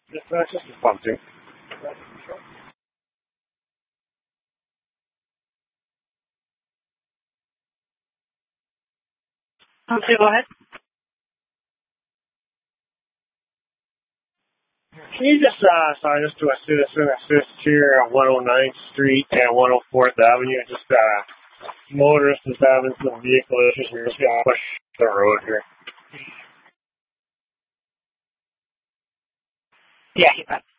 Just a pump too. Okay, go ahead. Can you just assign us to a citizen assist here on 109th Street and 104th Avenue? Just motorists is having some vehicle issues. We're just gonna push the road here. Yeah, you bet.